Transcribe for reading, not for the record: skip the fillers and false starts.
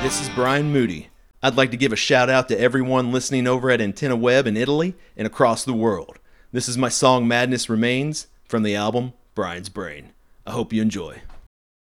this is Brian Moody. I'd like to give a shout out to everyone listening over at Antenna Web in Italy and across the world. This is my song Madness Remains from the album Brian's Brain. I hope you enjoy.